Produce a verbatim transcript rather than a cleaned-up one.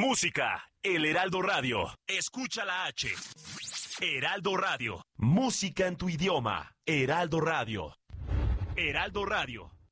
Música, El Heraldo Radio. Escucha la H. Heraldo Radio. Música en tu idioma. Heraldo Radio. Heraldo Radio.